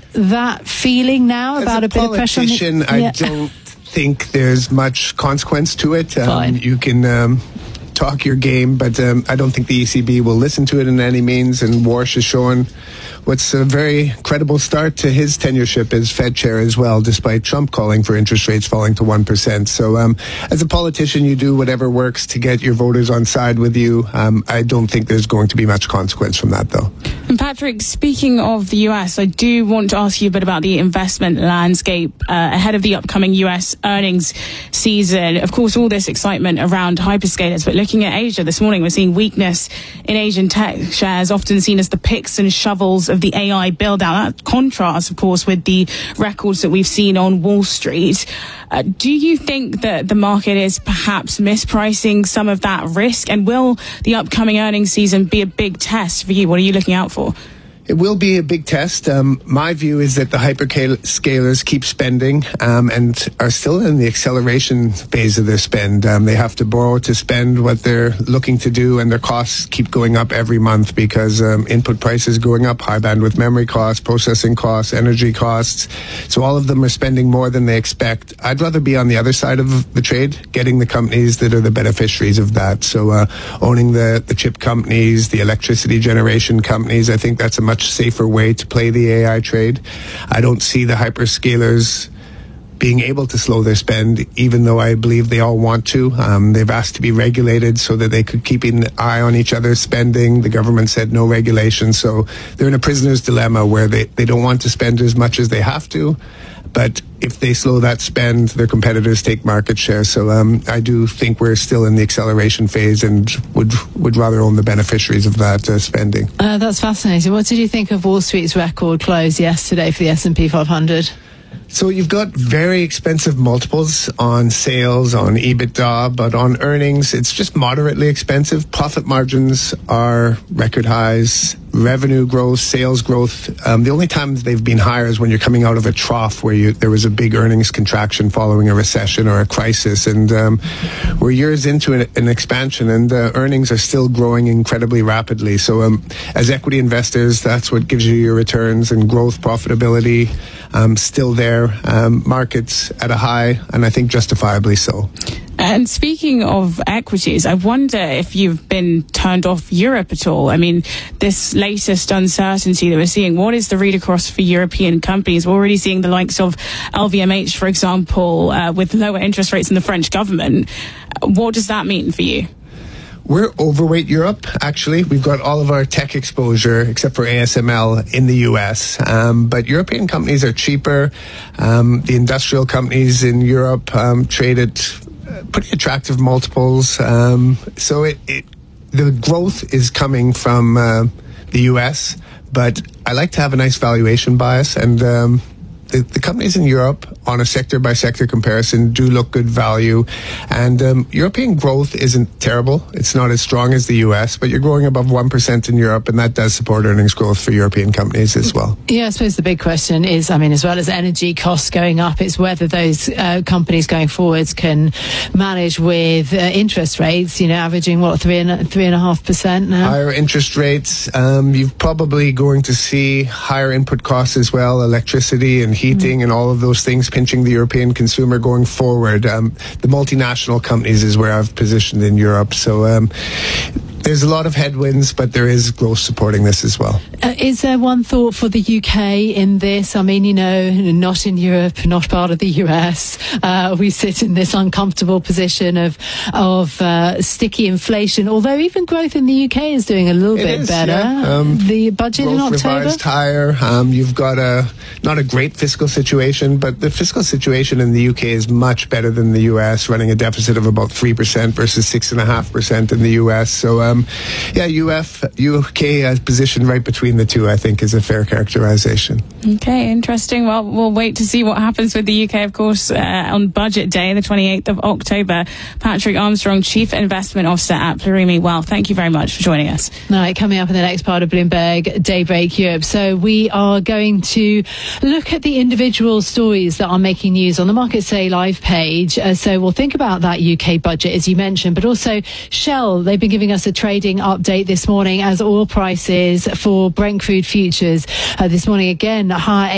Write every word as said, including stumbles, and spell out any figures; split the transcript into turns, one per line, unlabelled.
that feeling now
As
about
a,
a bit of pressure on the,
politician, I
yeah.
don't think there's much consequence to it. Um,
Fine.
you can um, talk your game, but um, I don't think the E C B will listen to it in any means. And Warsh has shown what's a very credible start to his tenureship as Fed chair as well, despite Trump calling for interest rates falling to one percent. So um, as a politician, you do whatever works to get your voters on side with you. Um, I don't think there's going to be much consequence from that, though.
And Patrick, speaking of the U S, I do want to ask you a bit about the investment landscape uh, ahead of the upcoming U S earnings season. Of course, all this excitement around hyperscalers, but looking at Asia this morning, we're seeing weakness in Asian tech shares, often seen as the picks and shovels of the A I build-out. That contrasts, of course, with the records that we've seen on Wall Street. Uh, do you think that the market is perhaps mispricing some of that risk? And will the upcoming earnings season be a big test for you? What are you looking out for?
It will be a big test. Um, my view is that the hyperscalers keep spending um, and are still in the acceleration phase of their spend. Um, they have to borrow to spend what they're looking to do, and their costs keep going up every month because um, input prices going up, high bandwidth memory costs, processing costs, energy costs. So all of them are spending more than they expect. I'd rather be on the other side of the trade, getting the companies that are the beneficiaries of that. So uh, owning the, the chip companies, the electricity generation companies, I think that's a much safer way to play the A I trade. I don't see the hyperscalers being able to slow their spend, even though I believe they all want to. Um, they've asked to be regulated so that they could keep an eye on each other's spending. The government said no regulation, so they're in a prisoner's dilemma where they, they don't want to spend as much as they have to, but if they slow that spend, their competitors take market share. So um, I do think we're still in the acceleration phase and would would rather own the beneficiaries of that uh, spending.
Uh, that's fascinating. What did you think of Wall Street's record close yesterday for the S and P five hundred?
So you've got very expensive multiples on sales, on EBITDA, but on earnings, it's just moderately expensive. Profit margins are record highs. Revenue growth, sales growth. Um, the only time they've been higher is when you're coming out of a trough where you, there was a big earnings contraction following a recession or a crisis. And um, we're years into an, an expansion, and uh, earnings are still growing incredibly rapidly. So um, as equity investors, that's what gives you your returns, and growth, profitability um, still there. Um, markets at a high, and I think justifiably so.
And speaking of equities, I wonder if you've been turned off Europe at all. I mean, this latest uncertainty that we're seeing, what is the read across for European companies? We're already seeing the likes of L V M H, for example, uh, with lower interest rates in the French government. What does that mean for you?
We're overweight Europe, actually. We've got all of our tech exposure, except for A S M L, in the U S. Um, but European companies are cheaper. Um, the industrial companies in Europe um, trade at pretty attractive multiples. Um, so it, it, the growth is coming from uh, the U S, but I like to have a nice valuation bias, and um, the, the companies in Europe, on a sector-by-sector comparison, do look good value. And um, European growth isn't terrible. It's not as strong as the U S, but you're growing above one percent in Europe, and that does support earnings growth for European companies as well.
Yeah, I suppose the big question is, I mean, as well as energy costs going up, it's whether those uh, companies going forwards can manage with uh, interest rates, you know, averaging, what, three and, three and a half percent now?
Higher interest rates. Um, you're probably going to see higher input costs as well, electricity and heating mm. and all of those things pinching the European consumer going forward. Um, the multinational companies is where I've positioned in Europe. So um, there's a lot of headwinds, but there is growth supporting this as well.
Uh, is there one thought for the U K in this? I mean, you know, not in Europe, not part of the U S. Uh, we sit in this uncomfortable position of of uh, sticky inflation, although even growth in the U K is doing a little
it
bit
is,
better.
Yeah. Um,
the budget in October?
Revised higher. Um, you've got a, not a great fiscal situation, but the fiscal situation in the U K is much better than the U S, running a deficit of about three percent versus six point five percent in the U S. So, um, yeah, U F, U K is positioned right between the two, I think, is a fair characterization.
Okay, interesting. Well, we'll wait to see what happens with the U K, of course, uh, on Budget Day, the twenty-eighth of October. Patrick Armstrong, Chief Investment Officer at Plurimi Wealth. Thank you very much for joining us.
All right, coming up in the next part of Bloomberg Daybreak Europe. So we are going to look at the individual stories that are making news on the Markets Today live page. Uh, so we'll think about that U K budget, as you mentioned, but also Shell. They've been giving us a trading update this morning as oil prices for Brent crude futures uh, this morning again high